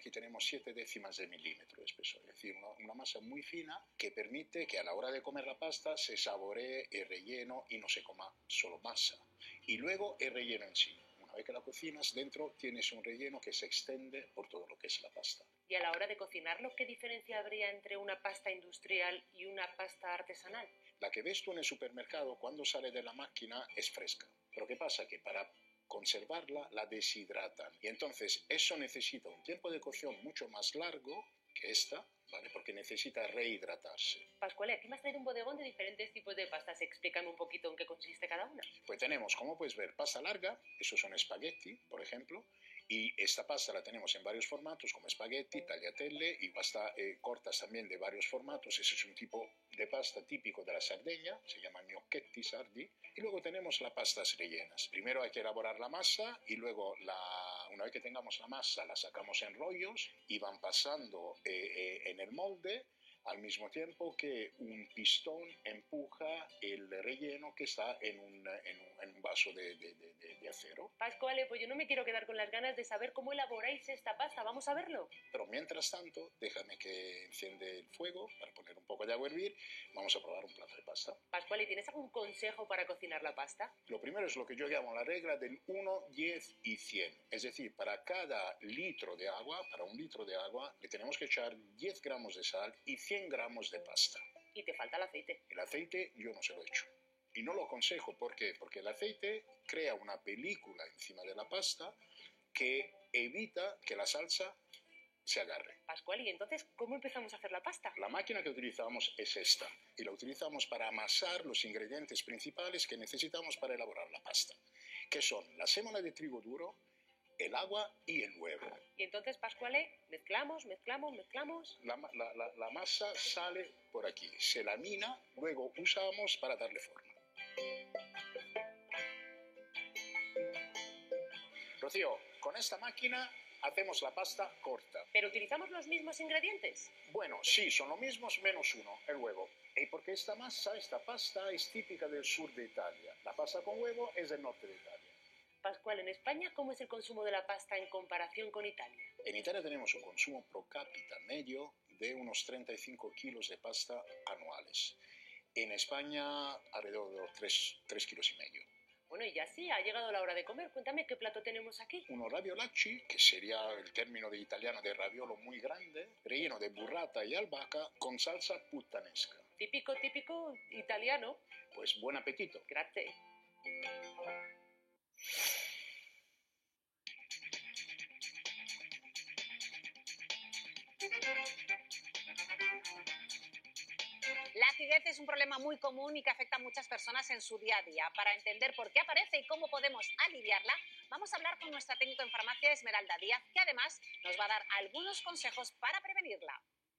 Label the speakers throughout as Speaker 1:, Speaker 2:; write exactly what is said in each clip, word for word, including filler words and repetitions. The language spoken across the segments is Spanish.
Speaker 1: aquí tenemos siete décimas de milímetro de espesor, es decir, una, una masa muy fina que permite que a la hora de comer la pasta se saboree el relleno y no se coma solo masa. Y luego el relleno en sí. Una vez que la cocinas, dentro tienes un relleno que se extiende por todo lo que es la pasta.
Speaker 2: Y a la hora de cocinarlo, ¿qué diferencia habría entre una pasta industrial y una pasta artesanal?
Speaker 1: La que ves tú en el supermercado cuando sale de la máquina es fresca. Pero ¿qué pasa? Que para conservarla la deshidratan. Y entonces eso necesita un tiempo de cocción mucho más largo que esta, ¿vale? Porque necesita rehidratarse.
Speaker 2: Pascual, aquí me has traído un bodegón de diferentes tipos de pastas. Explícame un poquito en qué consiste cada una.
Speaker 1: Pues tenemos, como puedes ver, pasta larga, esos son espagueti, por ejemplo, y esta pasta la tenemos en varios formatos, como espagueti, tagliatelle, y pasta eh, cortas también de varios formatos. Ese es un tipo de pasta típico de la Sardegna, se llama gnocchetti sardi. Y luego tenemos las pastas rellenas. Primero hay que elaborar la masa y luego, la, una vez que tengamos la masa, la sacamos en rollos y van pasando eh, eh, en el molde, al mismo tiempo que un pistón empuja el relleno que está en un, en un, en un vaso de, de, de, de acero.
Speaker 2: Pascual, pues yo no me quiero quedar con las ganas de saber cómo elaboráis esta pasta. ¿Vamos a verlo?
Speaker 1: Pero mientras tanto, déjame que enciende el fuego para poner un poco de agua a hervir. Vamos a probar un plato de pasta.
Speaker 2: Pascual, ¿y tienes algún consejo para cocinar la pasta?
Speaker 1: Lo primero es lo que yo llamo la regla del uno, diez y cien. Es decir, para cada litro de agua, para un litro de agua, le tenemos que echar diez gramos de sal y cien gramos de pasta.
Speaker 2: Y te falta el aceite.
Speaker 1: El aceite yo no se lo echo. Y no lo aconsejo, ¿por qué? Porque el aceite crea una película encima de la pasta que evita que la salsa se agarre.
Speaker 2: Pascual, ¿y entonces cómo empezamos a hacer la pasta?
Speaker 1: La máquina que utilizamos es esta, y la utilizamos para amasar los ingredientes principales que necesitamos para elaborar la pasta, que son la sémola de trigo duro, el agua y el huevo.
Speaker 2: Y entonces, Pascuale, mezclamos, mezclamos, mezclamos.
Speaker 1: La, la, la, la masa sale por aquí, se lamina, luego usamos para darle forma. Rocío, con esta máquina hacemos la pasta corta.
Speaker 2: ¿Pero utilizamos los mismos ingredientes?
Speaker 1: Bueno, sí, son los mismos menos uno, el huevo. Y porque esta masa, esta pasta es típica del sur de Italia. La pasta con huevo es del norte de Italia.
Speaker 2: Pascual, en España, ¿cómo es el consumo de la pasta en comparación con Italia?
Speaker 1: En Italia tenemos un consumo pro cápita medio de unos treinta y cinco kilos de pasta anuales. En España, alrededor de tres kilos y medio.
Speaker 2: Bueno, y ya sí, ha llegado la hora de comer. Cuéntame qué plato tenemos aquí.
Speaker 1: Unos raviolacci, que sería el término de italiano de raviolo muy grande, relleno de burrata y albahaca con salsa puttanesca.
Speaker 2: Típico, típico italiano.
Speaker 1: Pues buen apetito.
Speaker 2: Grazie.
Speaker 3: La acidez es un problema muy común y que afecta a muchas personas en su día a día. Para entender por qué aparece y cómo podemos aliviarla, vamos a hablar con nuestra técnico en farmacia, Esmeralda Díaz, que además nos va a dar algunos consejos para prevenirla.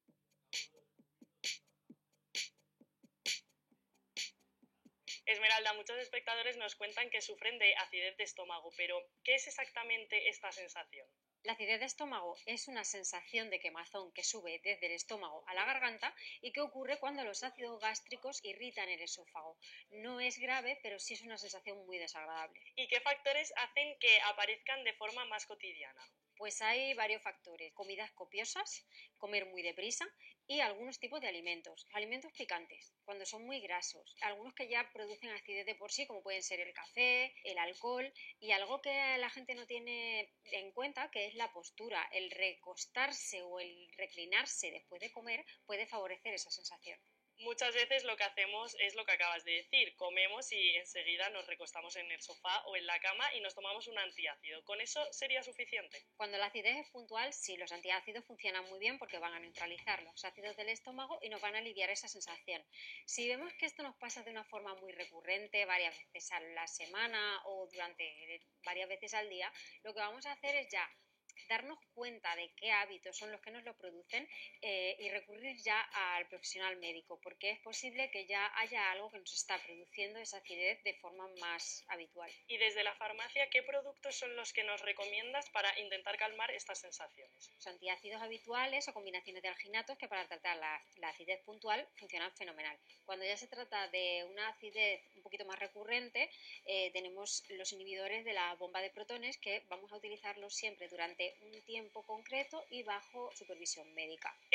Speaker 4: Esmeralda, muchos espectadores nos cuentan que sufren de acidez de estómago, pero ¿qué es exactamente esta sensación?
Speaker 5: La acidez de estómago es una sensación de quemazón que sube desde el estómago a la garganta y que ocurre cuando los ácidos gástricos irritan el esófago. No es grave, pero sí es una sensación muy desagradable.
Speaker 4: ¿Y qué factores hacen que aparezcan de forma más cotidiana?
Speaker 5: Pues hay varios factores: comidas copiosas, comer muy deprisa y algunos tipos de alimentos. Alimentos picantes, cuando son muy grasos, algunos que ya producen acidez de por sí, como pueden ser el café, el alcohol, y algo que la gente no tiene en cuenta, que es la postura. El recostarse o el reclinarse después de comer puede favorecer esa sensación.
Speaker 4: Muchas veces lo que hacemos es lo que acabas de decir, comemos y enseguida nos recostamos en el sofá o en la cama y nos tomamos un antiácido. ¿Con eso sería suficiente?
Speaker 5: Cuando la acidez es puntual, sí, los antiácidos funcionan muy bien porque van a neutralizar los ácidos del estómago y nos van a aliviar esa sensación. Si vemos que esto nos pasa de una forma muy recurrente, varias veces a la semana o durante varias veces al día, lo que vamos a hacer es ya darnos cuenta de qué hábitos son los que nos lo producen eh, y recurrir ya al profesional médico, porque es posible que ya haya algo que nos está produciendo esa acidez de forma más habitual.
Speaker 4: Y desde la farmacia, ¿qué productos son los que nos recomiendas para intentar calmar estas sensaciones?
Speaker 5: Los antiácidos habituales o combinaciones de alginatos que para tratar la, la acidez puntual funcionan fenomenal. Cuando ya se trata de una acidez un poquito más recurrente, eh, tenemos los inhibidores de la bomba de protones, que vamos a utilizarlos siempre durante durante un tiempo concreto y bajo supervisión médica.